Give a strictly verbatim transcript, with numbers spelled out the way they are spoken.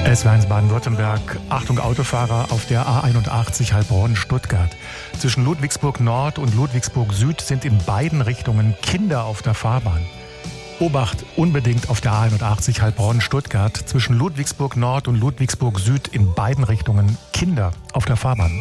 S W R eins Baden-Württemberg. Achtung Autofahrer auf der A einundachtzig Heilbronn-Stuttgart. Zwischen Ludwigsburg Nord und Ludwigsburg Süd sind in beiden Richtungen Kinder auf der Fahrbahn. Obacht unbedingt auf der A einundachtzig Heilbronn-Stuttgart. Zwischen Ludwigsburg Nord und Ludwigsburg Süd in beiden Richtungen Kinder auf der Fahrbahn.